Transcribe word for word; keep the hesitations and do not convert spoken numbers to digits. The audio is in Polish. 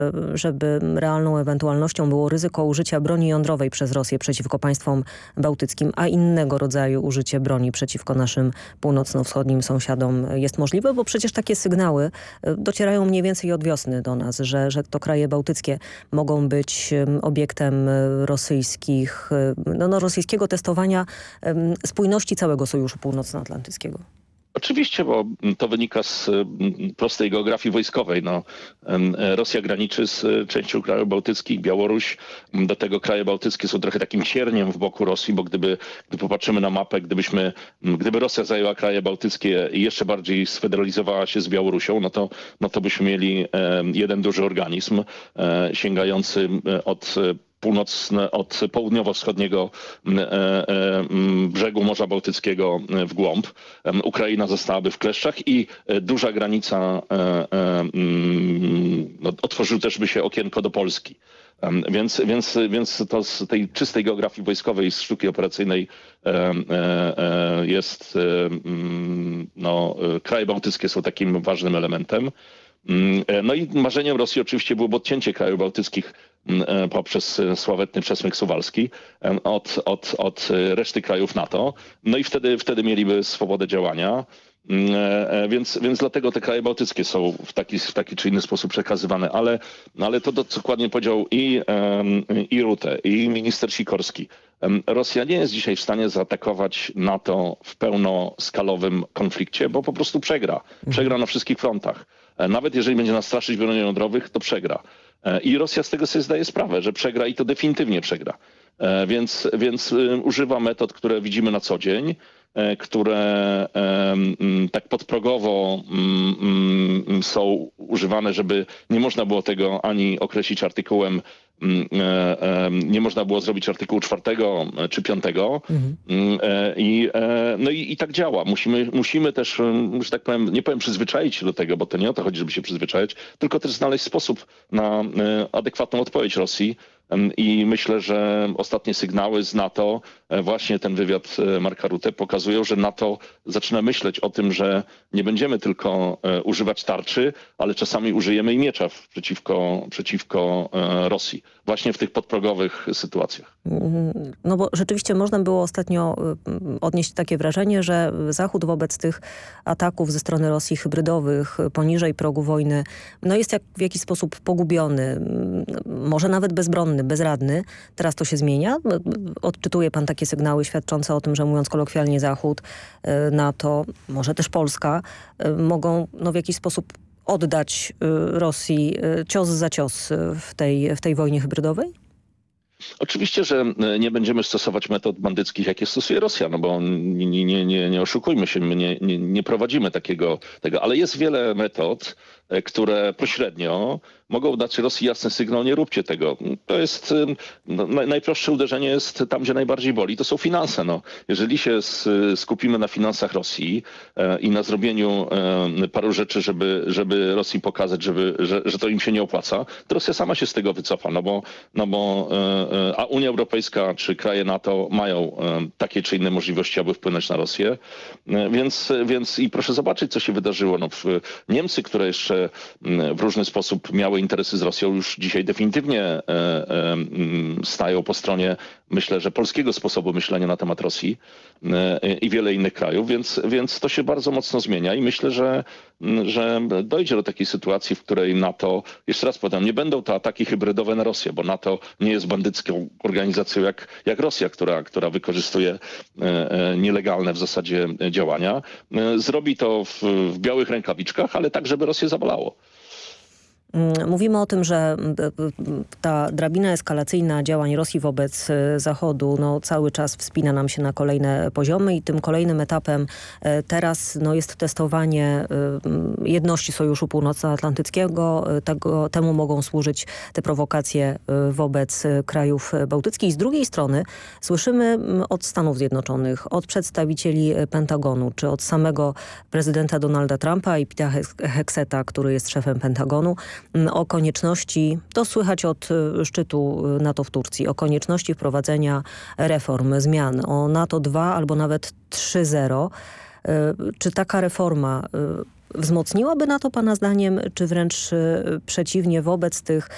żeby realną ewentualnością było ryzyko użycia broni jądrowej przez Rosję przeciwko państwom bałtyckim, a innego rodzaju użycie broni przeciwko naszym północno-wschodnim sąsiadom jest możliwe, bo przecież takie sygnały docierają mniej więcej od wiosny do nas, że, że to kraje bałtyckie mogą być obiektem rosyjskich, no, no, rosyjskiego testowania spójności całego Sojuszu Północnoatlantyckiego. Oczywiście, bo to wynika z prostej geografii wojskowej. No, Rosja graniczy z częścią krajów bałtyckich, Białoruś. Do tego kraje bałtyckie są trochę takim cierniem w boku Rosji, bo gdyby, gdy popatrzymy na mapę, gdybyśmy, gdyby Rosja zajęła kraje bałtyckie i jeszcze bardziej sfederalizowała się z Białorusią, no to, no to byśmy mieli jeden duży organizm sięgający od północne, od południowo-wschodniego brzegu Morza Bałtyckiego w głąb. Ukraina zostałaby w kleszczach i duża granica, no, otworzył też by się okienko do Polski. Więc, więc, więc to z tej czystej geografii wojskowej, z sztuki operacyjnej jest, no, kraje bałtyckie są takim ważnym elementem. No i marzeniem Rosji oczywiście byłoby odcięcie krajów bałtyckich poprzez sławetny przesmyk suwalski od, od, od reszty krajów NATO. No i wtedy, wtedy mieliby swobodę działania. Więc, więc dlatego te kraje bałtyckie są w taki, w taki czy inny sposób przekazywane. Ale, ale to dokładnie powiedział i, i Rutte, i minister Sikorski. Rosja nie jest dzisiaj w stanie zaatakować NATO w pełnoskalowym konflikcie, bo po prostu przegra. Przegra na wszystkich frontach. Nawet jeżeli będzie nas straszyć bronią jądrowych, to przegra. I Rosja z tego sobie zdaje sprawę, że przegra i to definitywnie przegra. Więc, więc używa metod, które widzimy na co dzień, które tak podprogowo są używane, żeby nie można było tego ani określić artykułem, nie można było zrobić artykułu czwartego czy piątego. Mhm. I, no i, i tak działa. Musimy, musimy też, że tak powiem, nie powiem przyzwyczaić się do tego, bo to nie o to chodzi, żeby się przyzwyczaić, tylko też znaleźć sposób na adekwatną odpowiedź Rosji. I myślę, że ostatnie sygnały z NATO, właśnie ten wywiad Marka Rutte, pokazują, że NATO zaczyna myśleć o tym, że nie będziemy tylko używać tarczy, ale czasami użyjemy i miecza przeciwko, przeciwko Rosji. Właśnie w tych podprogowych sytuacjach. No bo rzeczywiście można było ostatnio odnieść takie wrażenie, że Zachód wobec tych ataków ze strony Rosji hybrydowych poniżej progu wojny, no jest jak w jakiś sposób pogubiony, może nawet bezbronny, bezradny. Teraz to się zmienia. Odczytuje pan takie sygnały świadczące o tym, że mówiąc kolokwialnie Zachód, NATO, może też Polska mogą no, w jakiś sposób oddać Rosji cios za cios w tej, w tej wojnie hybrydowej? Oczywiście, że nie będziemy stosować metod bandyckich, jakie stosuje Rosja, no bo nie, nie, nie, nie oszukujmy się, my nie, nie, nie prowadzimy takiego, tego, ale jest wiele metod, które pośrednio mogą dać Rosji jasny sygnał, nie róbcie tego. To jest, no, najprostsze uderzenie jest tam, gdzie najbardziej boli, to są finanse. No. Jeżeli się skupimy na finansach Rosji e, i na zrobieniu e, paru rzeczy, żeby, żeby Rosji pokazać, żeby, że, że to im się nie opłaca, to Rosja sama się z tego wycofa, no bo, no bo e, a Unia Europejska czy kraje NATO mają e, takie czy inne możliwości, aby wpłynąć na Rosję. E, więc, więc i proszę zobaczyć, co się wydarzyło. No, w, Niemcy, które jeszcze w różny sposób miały interesy z Rosją, już dzisiaj definitywnie e, e, stają po stronie, myślę, że polskiego sposobu myślenia na temat Rosji e, i wiele innych krajów, więc, więc to się bardzo mocno zmienia i myślę, że, że dojdzie do takiej sytuacji, w której NATO, jeszcze raz powiem, nie będą to ataki hybrydowe na Rosję, bo NATO nie jest bandycką organizacją jak, jak Rosja, która, która wykorzystuje e, nielegalne w zasadzie działania. E, zrobi to w, w białych rękawiczkach, ale tak, żeby Rosję zabolało. Mówimy o tym, że ta drabina eskalacyjna działań Rosji wobec Zachodu no, cały czas wspina nam się na kolejne poziomy i tym kolejnym etapem teraz no, jest testowanie jedności Sojuszu Północnoatlantyckiego. Tego, temu mogą służyć te prowokacje wobec krajów bałtyckich. Z drugiej strony słyszymy od Stanów Zjednoczonych, od przedstawicieli Pentagonu, czy od samego prezydenta Donalda Trumpa i Pita Hegseta, który jest szefem Pentagonu, o konieczności, to słychać od szczytu NATO w Turcji, o konieczności wprowadzenia reform, zmian, o NATO dwa albo nawet trzy zero. Czy taka reforma wzmocniłaby NATO pana zdaniem, czy wręcz przeciwnie wobec tych